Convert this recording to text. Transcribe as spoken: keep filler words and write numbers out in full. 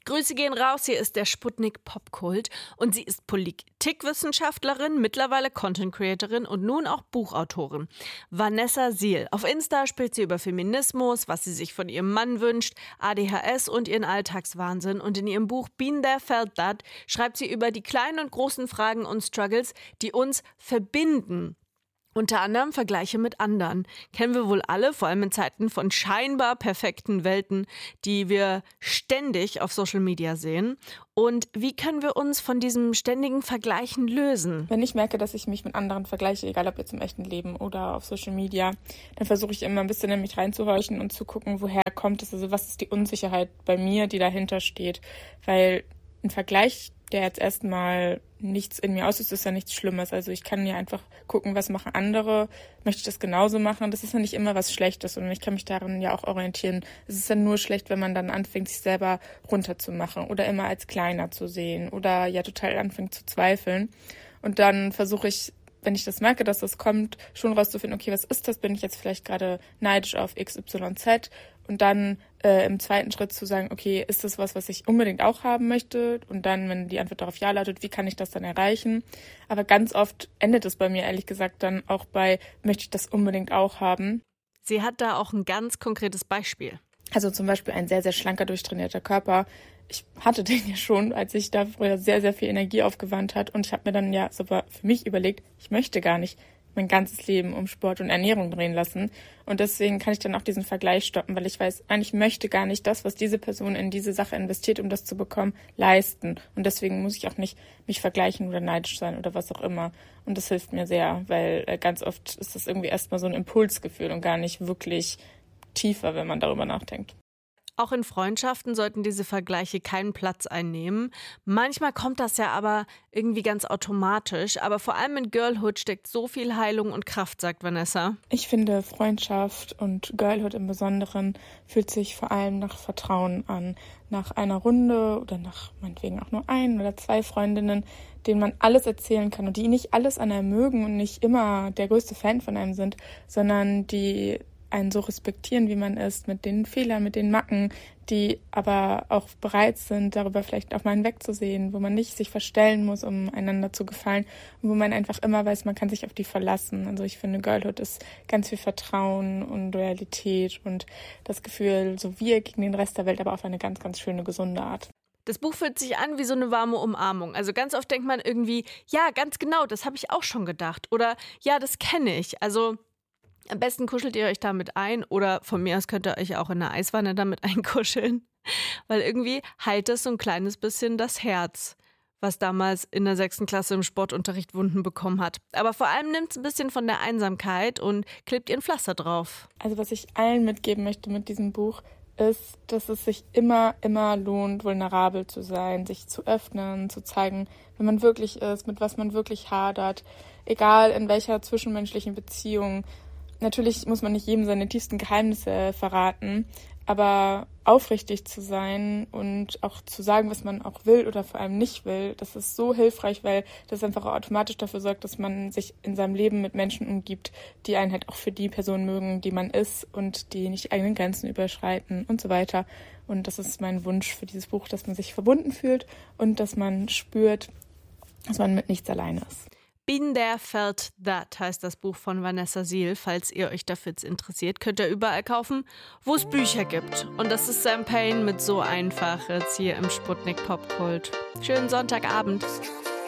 Grüße gehen raus, hier ist der Sputnik Popkult und sie ist Politikwissenschaftlerin, mittlerweile Content Creatorin und nun auch Buchautorin. Vanessa Siel. Auf Insta spricht sie über Feminismus, was sie sich von ihrem Mann wünscht, A D H S und ihren Alltagswahnsinn. Und in ihrem Buch Been There, Felt That schreibt sie über die kleinen und großen Fragen und Struggles, die uns verbinden. Unter anderem Vergleiche mit anderen. Kennen wir wohl alle, vor allem in Zeiten von scheinbar perfekten Welten, die wir ständig auf Social Media sehen. Und wie können wir uns von diesem ständigen Vergleichen lösen? Wenn ich merke, dass ich mich mit anderen vergleiche, egal ob jetzt im echten Leben oder auf Social Media, dann versuche ich immer ein bisschen in mich reinzuhorchen und zu gucken, woher kommt es, also was ist die Unsicherheit bei mir, die dahinter steht. Weil ein Vergleich, der jetzt erstmal nichts in mir auslöst, ist ja nichts Schlimmes. Also ich kann ja einfach gucken, was machen andere, möchte ich das genauso machen. Das ist ja nicht immer was Schlechtes und ich kann mich darin ja auch orientieren. Es ist ja nur schlecht, wenn man dann anfängt, sich selber runterzumachen oder immer als kleiner zu sehen oder ja total anfängt zu zweifeln. Und dann versuche ich, wenn ich das merke, dass das kommt, schon rauszufinden, okay, was ist das? Bin ich jetzt vielleicht gerade neidisch auf X Y Z? Und dann äh, im zweiten Schritt zu sagen, okay, ist das was, was ich unbedingt auch haben möchte? Und dann, wenn die Antwort darauf ja lautet, wie kann ich das dann erreichen? Aber ganz oft endet es bei mir, ehrlich gesagt, dann auch bei, möchte ich das unbedingt auch haben? Sie hat da auch ein ganz konkretes Beispiel. Also zum Beispiel ein sehr, sehr schlanker, durchtrainierter Körper. Ich hatte den ja schon, als ich da früher sehr, sehr viel Energie aufgewandt hat. Und ich habe mir dann ja sogar für mich überlegt, ich möchte gar nicht mein ganzes Leben um Sport und Ernährung drehen lassen. Und deswegen kann ich dann auch diesen Vergleich stoppen, weil ich weiß, eigentlich möchte gar nicht das, was diese Person in diese Sache investiert, um das zu bekommen, leisten. Und deswegen muss ich auch nicht mich vergleichen oder neidisch sein oder was auch immer. Und das hilft mir sehr, weil ganz oft ist das irgendwie erstmal so ein Impulsgefühl und gar nicht wirklich tiefer, wenn man darüber nachdenkt. Auch in Freundschaften sollten diese Vergleiche keinen Platz einnehmen. Manchmal kommt das ja aber irgendwie ganz automatisch. Aber vor allem in Girlhood steckt so viel Heilung und Kraft, sagt Vanessa. Ich finde, Freundschaft und Girlhood im Besonderen fühlt sich vor allem nach Vertrauen an. Nach einer Runde oder nach meinetwegen auch nur ein oder zwei Freundinnen, denen man alles erzählen kann und die nicht alles an einem mögen und nicht immer der größte Fan von einem sind, sondern die einen so respektieren, wie man ist, mit den Fehlern, mit den Macken, die aber auch bereit sind, darüber vielleicht auch mal hinwegzusehen, wo man nicht sich verstellen muss, um einander zu gefallen, und wo man einfach immer weiß, man kann sich auf die verlassen. Also ich finde, Girlhood ist ganz viel Vertrauen und Loyalität und das Gefühl, so wir gegen den Rest der Welt, aber auf eine ganz, ganz schöne, gesunde Art. Das Buch fühlt sich an wie so eine warme Umarmung. Also ganz oft denkt man irgendwie, ja, ganz genau, das habe ich auch schon gedacht. Oder ja, das kenne ich. Also am besten kuschelt ihr euch damit ein oder von mir aus könnt ihr euch auch in der Eiswanne damit einkuscheln, weil irgendwie heilt es so ein kleines bisschen das Herz, was damals in der sechsten Klasse im Sportunterricht Wunden bekommen hat. Aber vor allem nimmt es ein bisschen von der Einsamkeit und klebt ihr ein Pflaster drauf. Also was ich allen mitgeben möchte mit diesem Buch, ist, dass es sich immer, immer lohnt, vulnerabel zu sein, sich zu öffnen, zu zeigen, wer man wirklich ist, mit was man wirklich hadert, egal in welcher zwischenmenschlichen Beziehung. Natürlich muss man nicht jedem seine tiefsten Geheimnisse verraten, aber aufrichtig zu sein und auch zu sagen, was man auch will oder vor allem nicht will, das ist so hilfreich, weil das einfach automatisch dafür sorgt, dass man sich in seinem Leben mit Menschen umgibt, die einen halt auch für die Person mögen, die man ist und die nicht die eigenen Grenzen überschreiten und so weiter. Und das ist mein Wunsch für dieses Buch, dass man sich verbunden fühlt und dass man spürt, dass man mit nichts alleine ist. Been There, Felt That heißt das Buch von Vanessa Siel. Falls ihr euch dafür jetzt interessiert, könnt ihr überall kaufen, wo es Bücher gibt. Und das ist Sam Payne mit So einfach jetzt hier im Sputnik Popkult. Schönen Sonntagabend.